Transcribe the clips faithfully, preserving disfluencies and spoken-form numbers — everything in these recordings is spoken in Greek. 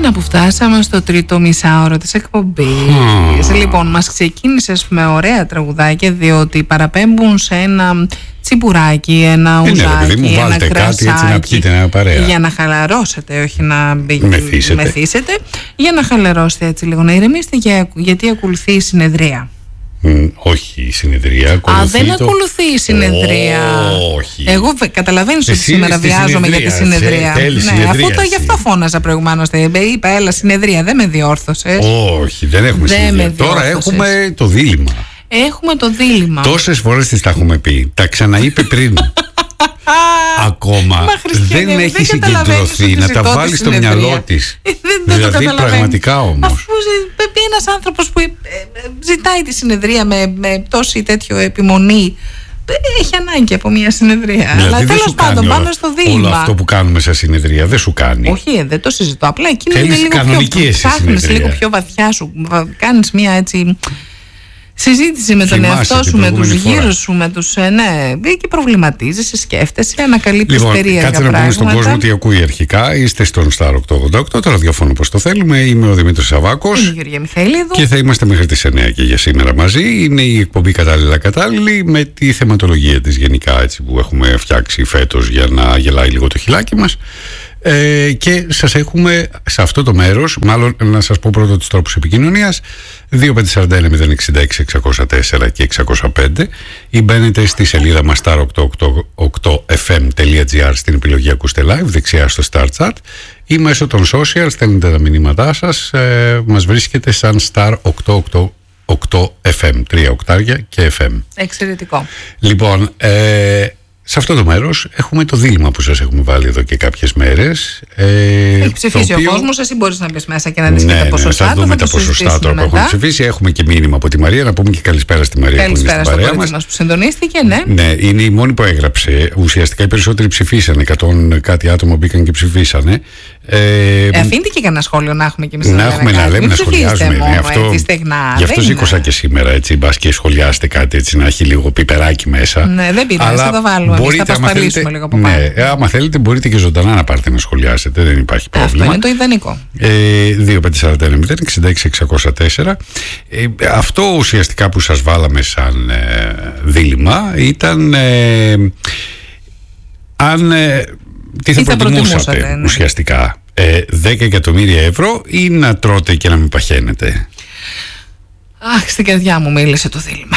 να που φτάσαμε στο τρίτο μισάωρο της εκπομπής. Mm. Λοιπόν, μας ξεκίνησες με ωραία τραγουδάκια, διότι παραπέμπουν σε ένα τσιμπουράκι, ένα ε, ουζάκι, ναι, ένα κρασάκι, κάτι έτσι να πιείτε ένα παρέα. Για να χαλαρώσετε, όχι να μεθύσετε. μεθύσετε, για να χαλαρώσετε έτσι λίγο, να ηρεμήσετε, για, γιατί ακολουθεί η συνεδρία. Mm, όχι η συνεδρία. Α, δεν το... ακολουθεί η συνεδρία. Όχι. Εγώ καταλαβαίνεις ότι σήμερα βιάζομαι για τη συνεδρία. Θε, θέλει ναι, συνεδρία. Αφού το γι' αυτό φώναζα προηγουμένως. Είπα, έλα συνεδρία, δεν με διόρθωσες. Όχι, δεν έχουμε δεν συνεδρία. Τώρα έχουμε το δίλημμα. Έχουμε το δίλημμα. Τόσες φορές τις τα έχουμε πει. Τα ξαναείπε πριν. Ακόμα δεν έχει συγκεντρωθεί να τα βάλει στο μυαλό της. Δηλαδή πραγματικά όμως. Αφού ένας άνθρωπος που ζητάει τη συνεδρία με, με τόση τέτοιο επιμονή, έχει ανάγκη από μια συνεδρία. Δηλαδή, αλλά τέλος πάντων πάμε στο δίλημμα. Όλο αυτό που κάνουμε σε συνεδρία δεν σου κάνει. Όχι, δεν το συζητώ. Απλά εκείνη είναι λίγο πιο, ψάχνεις λίγο πιο βαθιά σου. Κάνεις μια έτσι συζήτηση με τον Θυμάσαι εαυτό σου, με τους φορά. γύρω σου, με τους. Ναι, και προβληματίζεσαι, σκέφτεσαι, ανακαλύπτεις λοιπόν, περίεργα κάτσε πράγματα. να πούμε στον κόσμο τι ακούει αρχικά. Είστε στον Star οκτακόσια ογδόντα οκτώ, το ραδιόφωνο όπως το θέλουμε. Είμαι ο Δημήτρης Σαββάκος. Είμαι η Γεωργία Μιχαηλίδου. Και θα είμαστε μέχρι τις εννιά και για σήμερα μαζί. Είναι η εκπομπή Κατάλληλα Κατάλληλη με τη θεματολογία της γενικά έτσι, που έχουμε φτιάξει φέτος για να γελάει λίγο το χιλάκι μας. Ε, και σας έχουμε σε αυτό το μέρος, μάλλον να σας πω πρώτα τους τρόπους επικοινωνίας, δύο πέντε τέσσερα ένα μηδέν έξι έξι εξακόσια τέσσερα και εξακόσια πέντε, ή μπαίνετε στη σελίδα μας star οκτακόσια ογδόντα οκτώ εφ εμ τελεία τζι άρ στην επιλογή Ακούστε Live δεξιά στο Star Chat, ή μέσω των social στέλνετε τα μηνύματά σας. ε, μας βρίσκεται σαν Star οκτακόσια ογδόντα οκτώ εφ εμ, τρία οκτάρια και εφ εμ. Εξαιρετικό. Λοιπόν, ε, σε αυτό το μέρος έχουμε το δίλημμα που σας έχουμε βάλει εδώ και κάποιες μέρες. Ε, Έχει ψηφίσει οποίο... ο κόσμος, εσύ μπορείς να μπεις μέσα και να δεις ναι, και τα ναι, ποσοστά. θα δούμε θα τα ποσοστά τώρα που έχουν ψηφίσει. Έχουμε και μήνυμα από τη Μαρία, να πούμε και καλησπέρα στη Μαρία. Καλησπέρα που είναι στην παρέα μας. Που συντονίστηκε, ναι. Ναι, είναι η μόνη που έγραψε. Ουσιαστικά οι περισσότεροι ψηφίσανε. Εκατό κάτι άτομα μπήκαν και ψηφίσανε. Ε, ε, αφήνετε και κανένα σχόλιο να έχουμε και εμείς να έχουμε να λέμε, να σχολιάζουμε. Μόνο, ναι, αυτό, έτσι, στεγνά, γι' αυτό σήκωσα και σήμερα, έτσι, μπας και σχολιάστε κάτι, έτσι, να έχει λίγο πιπεράκι μέσα. Ναι, δεν πειράζει, θα το βάλουμε. Μπορείτε, θα πασπαλίσουμε λίγο από πάνω. Ναι, άμα θέλετε, μπορείτε και ζωντανά να πάρετε να σχολιάσετε, δεν υπάρχει πρόβλημα. Αυτό είναι το ιδανικό. Ε, δύο πέντε τέσσερα ένα μηδέν έξι έξι εξακόσια τέσσερα. Ε, αυτό ουσιαστικά που σας βάλαμε σαν ε, δίλημμα ήταν ε, αν. Ε, τι θα, θα προτιμούσατε ναι. ουσιαστικά, ε, δέκα εκατομμύρια ευρώ ή να τρώτε και να μην παχαίνετε? Αχ, στην καρδιά μου μίλησε το δίλημμα.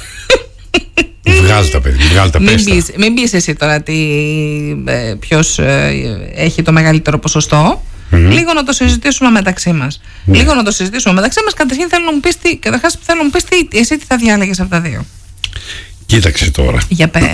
Βγάλ' τα παιδιά, βγάλ' τα πέστα. Μην πεις, μην πεις εσύ τώρα τι, ε, ποιος ε, έχει το μεγαλύτερο ποσοστό. Mm-hmm. Λίγο να το συζητήσουμε μεταξύ μας. Mm-hmm. Λίγο να το συζητήσουμε μεταξύ μας. Καταρχήν θέλω να μου πεις τι, καταρχάς θέλω να μου πεις τι, εσύ τι θα διάλεγες από τα δύο. Κοίταξε τώρα. Για πες.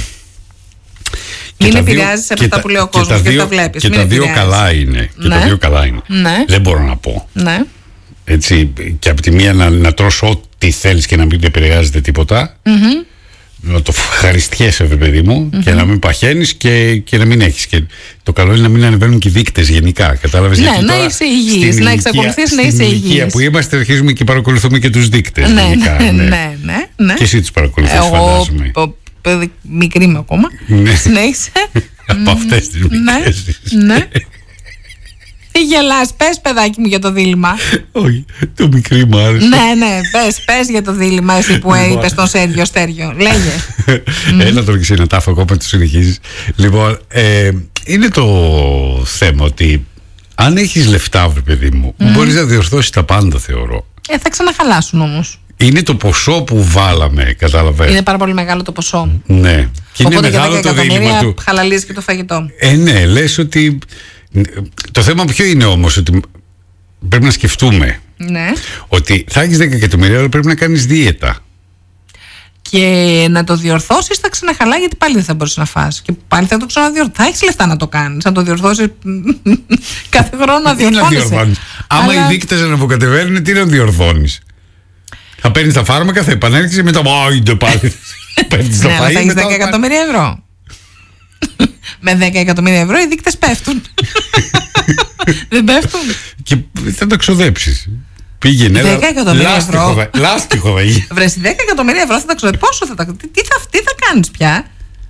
Μην επηρεάζεις από αυτά που λέει ο κόσμος και, και τα βλέπεις. Και, τα δύο, καλά είναι, και ναι. τα δύο καλά είναι. Ναι. Δεν μπορώ να πω. Ναι. Έτσι, και από τη μία να, να τρως ό,τι θέλεις και να μην επηρεάζεται τίποτα. Mm-hmm. Να το ευχαριστιέσαι, παιδί μου, mm-hmm. και να μην παχαίνεις και, και να μην έχεις. Και το καλό είναι να μην ανεβαίνουν και οι δείκτες γενικά. Κατάλαβες? Ναι, γιατί να τώρα, είσαι υγιής, να εξακολουθείς να είσαι υγιής. Στην ηλικία που είμαστε, αρχίζουμε και παρακολουθούμε και τους δείκτες. Ναι, γενικά, ναι, ναι. ναι, ναι, ναι. Και εσύ τους παρακολουθείς, Εγώ, φαντάζομαι. Εγώ, παιδί, μικρή είμαι ακόμα. Ναι. Συνέχισε. Από αυτές τις μικρές. Ναι, ναι. Τι γελάς, πες παιδάκι μου για το δίλημμα. Όχι, το μικρή μου άρεσε. Ναι, ναι, πες, πες για το δίλημμα εσύ που είπες τον Σέργιο Στέργιο. Λέγε. Έλα τώρα και εσύ να τάφω ακόμα, το συνεχίζεις. Λοιπόν, ε, είναι το θέμα ότι αν έχεις λεφτά, βρε παιδί μου, mm. μπορείς να διορθώσεις τα πάντα, θεωρώ. Ε, θα ξαναχαλάσουν όμως. Είναι το ποσό που βάλαμε, κατάλαβες. Είναι πάρα πολύ μεγάλο το ποσό. Ναι. Και οπότε είναι μεγάλο το δίλημμα του. Χαλαλίζει και το φαγητό. Ε, ναι, λες ότι. Το θέμα ποιο είναι όμως, ότι πρέπει να σκεφτούμε. Ναι. Ότι θα έχεις δέκα εκατομμύρια, αλλά πρέπει να κάνεις δίαιτα. Και να το διορθώσεις θα ξαναχαλάει, γιατί πάλι δεν θα μπορείς να φας. Και πάλι θα το ξαναδιορθώσεις. Θα έχεις λεφτά να το κάνεις. Να το διορθώσεις κάθε χρόνο να διορθώνεσαι. Άμα αλλά... οι δείκτες αναβοκατεβαίνουν, τι να διορθώνεις? Θα παίρνεις τα φάρμακα, θα επανέρχεσαι με το μάιντε πάλι. Παίρνεις το φαΐ. Ναι, θα έχεις δέκα εκατομμύρια ευρώ. Με δέκα εκατομμύρια ευρώ οι δείκτες πέφτουν. Δεν πέφτουν. Και θα το ξοδέψεις. Πήγαινε. δέκα εκατομμύρια ευρώ. Λάστιχο θα γίνει. Βρες δέκα εκατομμύρια ευρώ θα τα ξοδέψεις. Πόσο θα τα. Τι θα, τι θα κάνεις πια?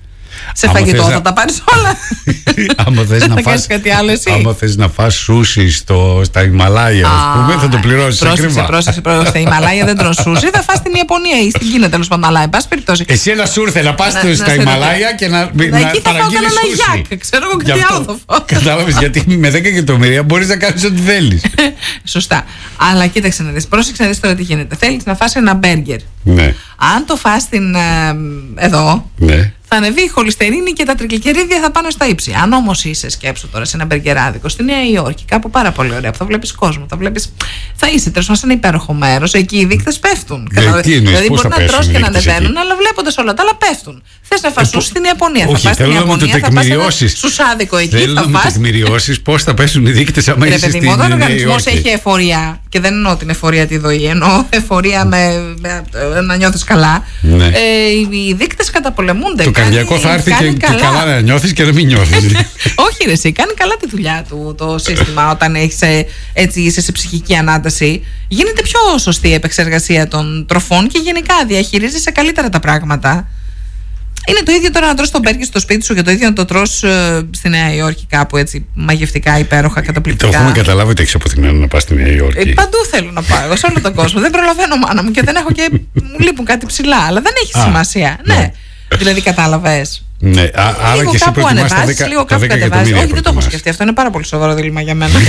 Σε φαγητό θα να... τα πάρεις όλα. Άμα θες να φας κάτι άλλο εσύ. Άμα θες να φας σούσι στο, στα Ιμαλάια, ας πούμε, θα το πληρώσεις πρόσεξε, ακριβά. Πρόσεξε, πρόσεξε. Στα Ιμαλάια δεν τρως σούσι, θα φας στην Ιαπωνία ή στην Κίνα, τέλος πάντων. Αλλά εν πάση περιπτώσει. Εσύ ένα σου ήρθε να πας να, στα να Ιμαλάια και να, να, να εκεί θα παραγγείλεις ένα σούσι. γιάκ, ξέρω εγώ κάτι άλλο θα φάω. Κατάλαβες, γιατί με δέκα εκατομμύρια μπορείς να κάνεις ό,τι θέλεις. Σωστά. Αλλά κοίταξε να δεις, πρόσεξε να δεις τώρα τι γίνεται. Θέλεις να φας ένα μπέργκερ. Ναι. Αν το φας στην, ε, εδώ, ναι. θα ανεβεί η χολυστερίνη και τα τριγλικερίδια θα πάνε στα ύψη. Αν όμως είσαι, σκέψου τώρα, σε ένα μπεργκεράδικο στη Νέα Υόρκη, κάπου πάρα πολύ ωραία, που θα βλέπεις κόσμο, θα βλέπεις. Θα είσαι τέλος πάντων σε ένα υπέροχο μέρος, εκεί οι δείκτες πέφτουν. Ε, τι εννοείς, δηλαδή μπορεί να τρως και να ανεβαίνουν, εκεί. αλλά βλέποντας όλα τα άλλα πέφτουν. Θες να φας ε, στην Ιαπωνία, όχι, θα πας στην Ιαπωνία, θα πας ένα σουσάδικο εκεί, θέλω θα να πας. μου τεκμηριώσεις πώς θα πέσουν οι δείκτες άμα είσαι στην Νέα Υόρκη. Όταν ο οργανισμός έχει εφορία, και δεν εννοώ την εφορία τη δοή, εννοώ εφορία με, με, να νιώθεις καλά, ναι. ε, οι δείκτες καταπολεμούνται. Το καρδιακό θα έρθει και καλά. και καλά να νιώθεις και να μην νιώθεις. Όχι ρε εσύ, κάνει καλά τη δουλειά του το σύστημα όταν έχεις, έτσι, είσαι σε ψυχική ανάταση. Γίνεται πιο σωστή η επεξεργασία των τροφών και γενικά διαχειρίζεσαι καλύτερα τα πράγματα. Είναι το ίδιο τώρα να τρως τον μπέργκερ στο σπίτι σου και το ίδιο να το τρως ε, στη Νέα Υόρκη κάπου έτσι μαγευτικά, υπέροχα, καταπληκτικά. Το έχουμε καταλάβει ότι έχεις αποθυμένο να πας στη Νέα Υόρκη. Ε, παντού θέλω να πάω, σε όλο τον κόσμο. Δεν προλαβαίνω, μάνα μου, και δεν έχω και. Μου λείπουν κάτι ψηλά, αλλά δεν έχει σημασία. Ναι. ναι. Δηλαδή, κατάλαβες. Ναι, α, άρα λίγο και εσύ κάπου ανεβάζεις, λίγο κάπου κατεβάζεις. Όχι, δεν το έχω σκεφτεί. Αυτό είναι πάρα πολύ σοβαρό δίλημμα για μένα.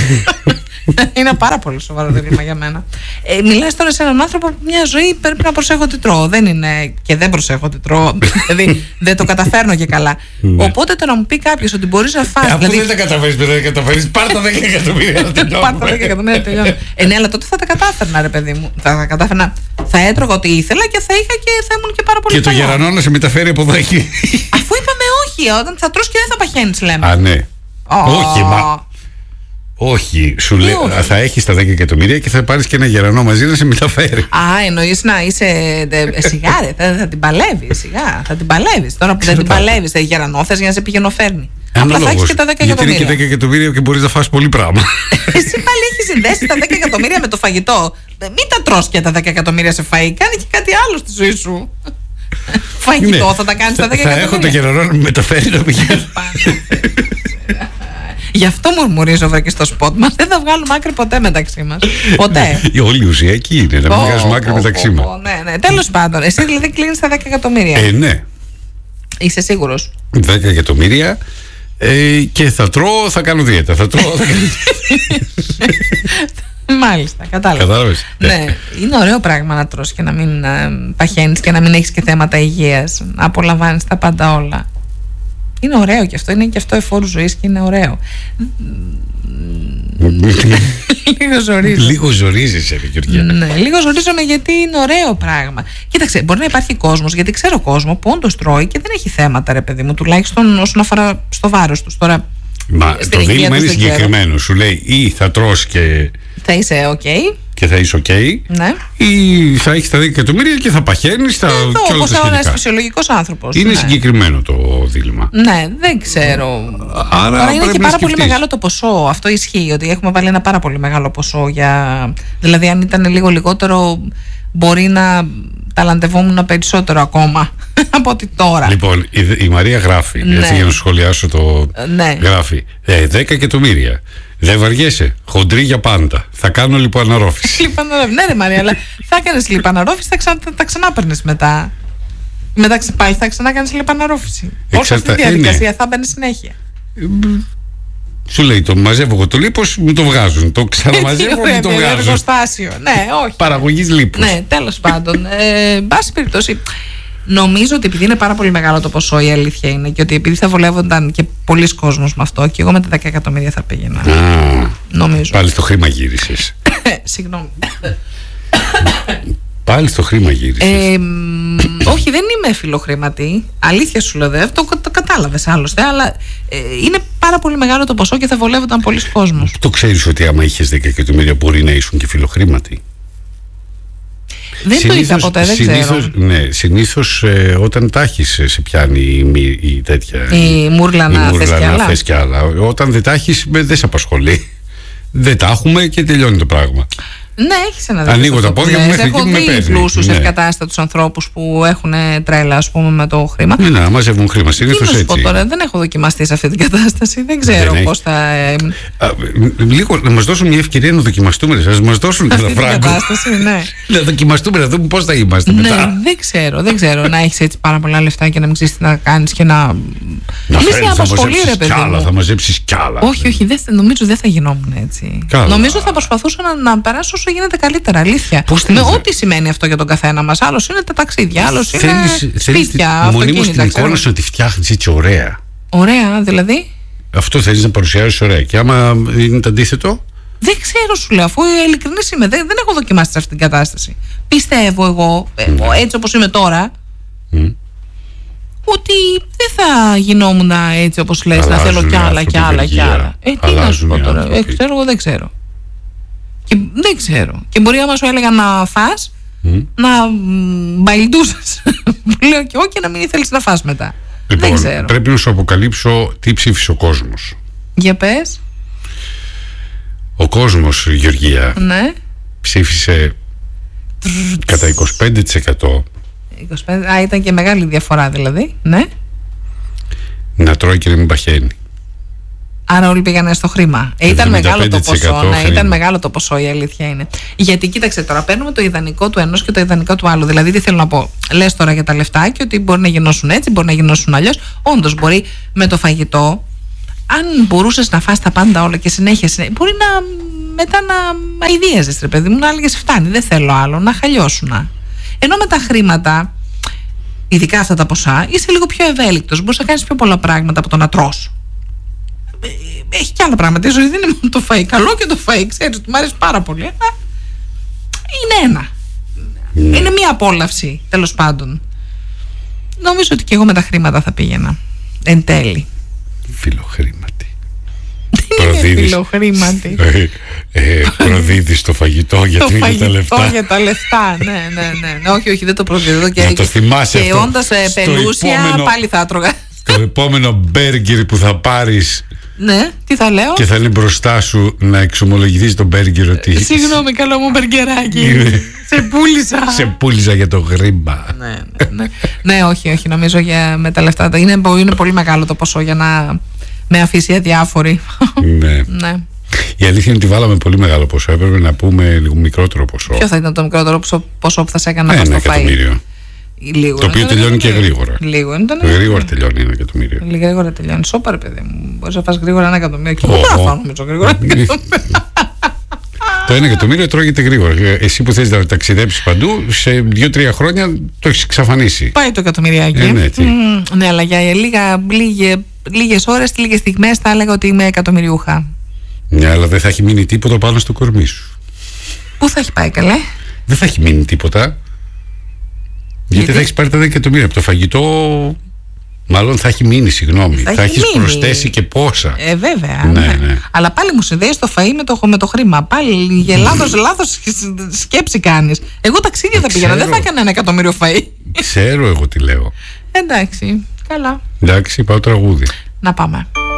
Είναι πάρα πολύ σοβαρό δίλημμα για μένα. Ε, μιλάς τώρα σε έναν άνθρωπο που μια ζωή πρέπει να προσέχω τι τρώω. Δεν είναι και δεν προσέχω τι τρώω. Δηλαδή δεν το καταφέρνω και καλά. Οπότε το να μου πει κάποιο ότι μπορείς να φας. Ε, αφού δηλαδή, δεν τα καταφέρεις, δεν τα καταφέρεις. Πάρ' τα δέκα εκατομμύρια να τελειώνουμε. Πάρ' τα δέκα εκατομμύρια να τελειώνουμε. Ε, ναι, αλλά τότε θα τα κατάφερνα, ρε παιδί μου. Θα τα κατάφερνα. Θα έτρωγα ό,τι ήθελα και θα είχα και θα ήμουν και πάρα πολύ. Και το γερανό να σε μεταφέρει από εδώ εκεί. Αφού είπαμε όχι, όταν θα τρως και δεν θα παχαίνεις, λέμε. Α, ναι. Oh. Όχι, μα. Όχι, σου λέει θα έχεις τα δέκα εκατομμύρια και θα πάρεις και ένα γερανό μαζί να σε μεταφέρει. Α, εννοείς να είσαι. Ε, σιγά, ρε, θα, θα την παλεύεις. Σιγά, θα την παλεύεις. Τώρα που δεν την παλεύεις, θα γερανό θες για να σε πηγαινοφέρνει. Απλά θα έχεις και τα δέκα εκατομμύρια. Γιατί είναι και δέκα εκατομμύρια και μπορείς να φας πολύ πράγμα. Εσύ πάλι έχεις συνδέσει τα δέκα εκατομμύρια με το φαγητό. Μην τα τρως και τα δέκα εκατομμύρια σε φαΐ. Κάνε και κάτι άλλο στη ζωή σου. Φαγητό ναι. Θα τα κάνεις τα δέκα εκατομμύρια. Θα έχω το γερανό να με μεταφέρει να πηγαίνω. Γι' αυτό μουρμουρίζω βρε και στο σποτ μας. Δεν θα βγάλουμε άκρη ποτέ μεταξύ μας. Ποτέ. Η όλη ουσία εκεί είναι, να μην βγάζουμε άκρη μεταξύ μας. Ναι, ναι. Τέλος πάντων, εσύ δηλαδή κλείνεις τα δέκα εκατομμύρια. Ε, ναι. Είσαι σίγουρος? δέκα εκατομμύρια ε, και θα τρώω, θα κάνω δίαιτα. Θα τρώω, θα κάνω Μάλιστα, κατάλαβα. Κατάλαβες. Ναι, είναι ωραίο πράγμα να τρως και να μην ε, παχαίνεις και να μην έχεις και θέματα υγείας. Να απολαμβάνεις τα πάντα όλα. Είναι ωραίο και αυτό, είναι και αυτό εφόρου ζωής και είναι ωραίο. Λίγο ζορίζω. Λίγο ζορίζεις, ρε Γεωργία. Ναι, λίγο ζορίζομαι γιατί είναι ωραίο πράγμα. Κοίταξε, μπορεί να υπάρχει κόσμος, γιατί ξέρω κόσμο που όντως τρώει και δεν έχει θέματα, ρε παιδί μου, τουλάχιστον όσον αφορά στο βάρος τους. Τώρα, μα το δίλημμα είναι συγκεκριμένο. Σου λέει ή θα τρως και. Θα είσαι οκ. Okay. Και θα είσαι οκ. Okay, ναι. Ή θα έχεις τα δέκα εκατομμύρια και θα παχαίνεις. Θα... Εδώ, όπως ένας φυσιολογικός άνθρωπος. Είναι ναι. συγκεκριμένο το δίλημμα. Ναι, δεν ξέρω. Άρα Τώρα είναι και πάρα σκεφτείς. πολύ μεγάλο το ποσό. Αυτό ισχύει, ότι έχουμε βάλει ένα πάρα πολύ μεγάλο ποσό για. Δηλαδή, αν ήταν λίγο λιγότερο, μπορεί να ταλαντευόμουν περισσότερο ακόμα από ότι τώρα. Λοιπόν, η, η Μαρία γράφει, ναι. έτσι για να σχολιάσω το. Ναι. Γράφει ε, δέκα εκατομμύρια. Δεν βαριέσαι. Χοντρή για πάντα. Θα κάνω λιποαναρρόφηση. Λιποαναρρόφηση. Ναι, ρε Μαρία, αλλά θα έκανες λιποαναρρόφηση, θα, ξα... θα ξανά παίρνεις μετά. Μετά πάλι θα ξανά κάνεις λιποαναρρόφηση. Όσο αυτή τη διαδικασία ε, ναι. θα μπαίνει συνέχεια. Σου λέει, το μαζεύω εγώ το λίπος, μου το βγάζουν. Το ξαναμαζεύω, μου το βγάζουν. Εργοστάσιο. Ναι, όχι. Παραγωγής λίπους. Ναι, τέλος πάντων. Εν πάση περιπτώσει. Νομίζω ότι επειδή είναι πάρα πολύ μεγάλο το ποσό, η αλήθεια είναι, και ότι επειδή θα βολεύονταν και πολλοί κόσμος με αυτό, και εγώ με τα δέκα εκατομμύρια θα πήγαινα. Α, νομίζω. Πάλι στο χρήμα γύρισες. Συγγνώμη. Πάλι στο χρήμα γύρισες. Ε, όχι, δεν είμαι φιλοχρήματη. Αλήθεια σου λέω, δε, το, το κατάλαβες άλλωστε, αλλά ε, είναι πάρα πολύ μεγάλο το ποσό και θα βολεύονταν πολλοί κόσμος. Το ξέρεις ότι άμα είχες δέκα εκατομμύρια μπορεί να ήσουν και φιλοχρήματη. Δεν συνήθως, το είδα ποτέ, δεν συνήθως, ξέρω. Ναι, συνήθως ε, όταν τα έχεις σε πιάνει η, η τέτοια. Η μούρλα να θες κι άλλα. θες κι άλλα. Όταν δεν τα έχεις, δεν σε απασχολεί. Δεν τα έχουμε και τελειώνει το πράγμα. Ναι, έχεις ένα δίκιο. Ανοίγω τα πόδια μου μέχρι εκεί που με παίρνει. Έχω δει πλούσιους ναι. ευκατάστατους ανθρώπους που έχουν τρέλα, ας πούμε, με το χρήμα. Ναι, να μαζεύουν χρήμα. Συνήθως έτσι. Πω τώρα, δεν έχω δοκιμαστεί σε αυτή την κατάσταση. Δεν ξέρω πώς θα. Α, λίγο να μας δώσουν μια ευκαιρία να δοκιμαστούμε. Να μας δώσουν ένα πράγμα. Κατάσταση, ναι. Να δοκιμαστούμε, να δούμε πώς θα είμαστε ναι, μετά. Δεν ξέρω, δεν ξέρω. Να έχεις έτσι πάρα πολλά λεφτά και να μην ξέρεις τι να κάνεις και να. Να φέρεις, θα μαζέψεις κι άλλα, θα μαζέψεις κι άλλα. Όχι, όχι, δεν, νομίζω δεν θα γινόμουν έτσι. Καλά. Νομίζω θα προσπαθούσα να, να περάσω όσο γίνεται καλύτερα, αλήθεια. Πώς με ό,τι σημαίνει αυτό για τον καθένα μας. Άλλος είναι τα ταξίδια, άλλος είναι σπίτια, μονίμως την εικόνα σου να τη φτιάχνεις έτσι ωραία. Ωραία, δηλαδή. Αυτό θέλεις να παρουσιάσεις ωραία. Και άμα είναι το αντίθετο. Δεν ξέρω, σου λέω, αφού ειλικρινής είμαι. Δεν, δεν έχω δοκιμάσει σε αυτή την κατάσταση. Πιστεύω εγώ, mm. έτσι όπως είμαι τώρα, mm. ότι δεν θα γινόμουν έτσι όπως λες, να θέλω κι άλλα κι άλλα κι άλλα. Ε, τι να σου πω τώρα. Ε, ξέρω εγώ, δεν ξέρω. Και δεν ξέρω. Και μπορεί άμα σου έλεγα να φας, mm. να μπαϊλντούσες. Λέω και εγώ και να μην ήθελες να φας μετά. Λοιπόν, δεν ξέρω. Πρέπει να σου αποκαλύψω τι ψήφισε ο κόσμος. Για πες. Ο κόσμος, Γεωργία, ναι. ψήφισε κατά είκοσι πέντε τοις εκατό. είκοσι πέντε, α, ήταν και μεγάλη διαφορά δηλαδή, ναι. Να τρώει και να μην παχαίνει. Άρα όλοι πήγανε στο χρήμα. Ε, ήταν μεγάλο το ποσό. Ναι, χρήμα. Ήταν μεγάλο το ποσό, η αλήθεια είναι. Γιατί κοίταξε τώρα, παίρνουμε το ιδανικό του ενός και το ιδανικό του άλλου. Δηλαδή, τι θέλω να πω. Λες τώρα για τα λεφτά και ότι μπορεί να γινώσουν έτσι, μπορεί να γινώσουν αλλιώς. Όντως, μπορεί με το φαγητό, αν μπορούσες να φας τα πάντα όλα και συνέχεια, συνέχεια μπορεί να μετά να αηδίαζες, ρε παιδί μου, να έλεγες φτάνει, δεν θέλω άλλο, να χαλιώσουν. Ενώ με τα χρήματα, ειδικά αυτά τα ποσά, είσαι λίγο πιο ευέλικτος. Μπορείς να κάνεις πιο πολλά πράγματα από το να τρως. Έχει και άλλα πράγματα. Η ζωή δεν είναι μόνο το φαΐ. Καλό και το φαΐ, ξέρεις ότι μου αρέσει πάρα πολύ. Αλλά είναι ένα. Mm. Είναι μία απόλαυση, τέλος πάντων. Νομίζω ότι και εγώ με τα χρήματα θα πήγαινα. Εν τέλει. Φιλοχρήματι. Δεν είναι φιλοχρήματι. ε, προδίδεις το φαγητό γιατί είναι τα λεφτά. Το για τα λεφτά, ναι, ναι, ναι, ναι. Όχι, όχι, δεν το προδίδω. Και, να το θυμάσαι και αυτό. Και όντας πελούσια, επόμενο, πάλι θα έτρωγα. Το επόμενο μπέργκερ που θα πάρεις. Ναι, τι θα λέω. Και θα είναι μπροστά σου να εξομολογηθείς τον μπέργκερ ότι. Συγγνώμη, καλό μου μπεργκεράκι. Σε πούλησα. Σε πούλησα για το γρήμα. Ναι, ναι, ναι. ναι, όχι, όχι. Νομίζω για, με τα λεφτά. Είναι, είναι πολύ μεγάλο το ποσό για να με αφήσει αδιάφορη. Ναι. ναι. Η αλήθεια είναι ότι βάλαμε πολύ μεγάλο ποσό. Έπρεπε να πούμε λίγο μικρότερο ποσό. Ποιο θα ήταν το μικρότερο ποσό, ποσό που θα σε έκανα να ένα φας το εκατομμύριο. Λίγο, το οποίο τελειώνει και γρήγορα. Λίγο είναι. Γρήγορα τελειώνει ένα εκατομμύριο. Λίγο γρήγορα τελειώνει. Σώπα, ρε παιδί μου. Μπορεί να φας γρήγορα ένα εκατομμύριο. Και εγώ θα φάω νομίζω γρήγορα ένα εκατομμύριο. Το ένα εκατομμύριο τρώγεται γρήγορα. Εσύ που θες να ταξιδέψεις παντού, σε δύο-τρία χρόνια το έχεις εξαφανίσει. Πάει το εκατομμυριάκι. Ε, ναι, τι. Mm, ναι, αλλά για λίγα, λίγε, λίγες ώρες, λίγες στιγμές θα έλεγα ότι είμαι εκατομμυριούχα. Ναι, αλλά δεν θα έχει μείνει τίποτα πάνω στο κορμί σου. Πού θα έχει πάει, καλέ? Δεν θα έχει μείνει τίποτα. Γιατί, Γιατί θα έχει πάρει τα δέκα εκατομμύρια από το φαγητό. Μάλλον θα έχει μείνει, συγγνώμη. Θα, θα έχει προσθέσει και πόσα. Ε, βέβαια. Ναι, ναι. Ναι. Αλλά πάλι μου συνδέει το φαΐ με το, με το χρήμα. Πάλι για λάθος, λάθος σκέψη κάνεις. Εγώ ταξίδια θα πήγαινα. Δεν θα έκανα ένα εκατομμύριο φαΐ. Ξέρω εγώ τι λέω. Εντάξει. Καλά. Εντάξει, πάω τραγούδι. Να πάμε.